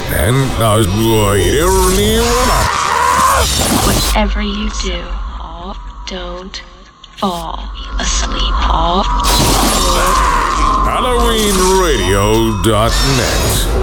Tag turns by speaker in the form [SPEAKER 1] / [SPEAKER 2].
[SPEAKER 1] And
[SPEAKER 2] whatever you do, don't fall asleep.
[SPEAKER 1] HalloweenRadio.net